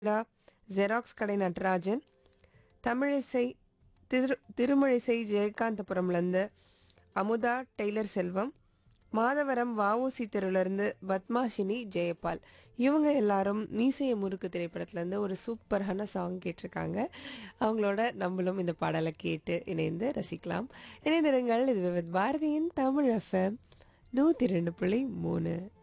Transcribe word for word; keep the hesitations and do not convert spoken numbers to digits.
லா, xerox கடை நடராஜன், தமிழிசை திரு Thirumazhisai ஜெயகாந்தபுரம்லேருந்து Amudha Taylor செல்வம், மாதவரம் வஉசி தெருவிலேருந்து பத்மாஷினி ஜெயபால். இவங்க எல்லாரும் மீசைய முறுக்கு திரைப்படத்துலேருந்து ஒரு சூப்பரான சாங் கேட்டிருக்காங்க. அவங்களோட நம்மளும் இந்த பாடலை கேட்டு இணைந்து ரசிக்கலாம். இணைந்திருங்கள். இது வித் பாரதியின் தமிழ் எஃப்எம் நூற்றி ரெண்டு புள்ளி மூணு.